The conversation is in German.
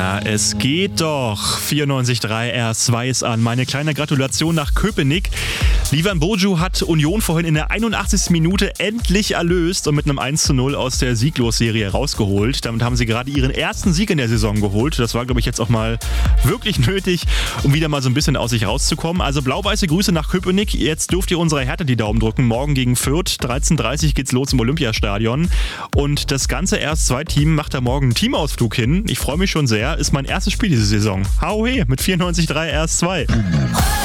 Ja, es geht doch. 94.3 RS2 ist an. Meine kleine Gratulation nach Köpenick. Livan Boju hat Union vorhin in der 81. Minute endlich erlöst und mit einem 1:0 aus der Sieglos-Serie rausgeholt. Damit haben sie gerade ihren ersten Sieg in der Saison geholt. Das war, glaube ich, jetzt auch mal wirklich nötig, um wieder mal so ein bisschen aus sich rauszukommen. Also blau-weiße Grüße nach Köpenick. Jetzt dürft ihr unserer Hertha die Daumen drücken. Morgen gegen Fürth. 13:30 Uhr geht's los im Olympiastadion. Und das ganze RS2-Team macht da morgen einen Teamausflug hin. Ich freue mich schon sehr. Ist mein erstes Spiel diese Saison. Hau he mit 94.3 RS2.